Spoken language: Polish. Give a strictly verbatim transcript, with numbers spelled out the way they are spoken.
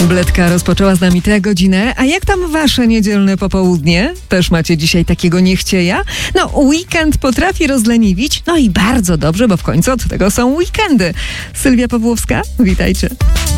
Tabletka rozpoczęła z nami tę godzinę. A jak tam wasze niedzielne popołudnie? Też macie dzisiaj takiego niechcieja? No, weekend potrafi rozleniwić. No i bardzo dobrze, bo w końcu od tego są weekendy. Sylwia Pawłowska, witajcie.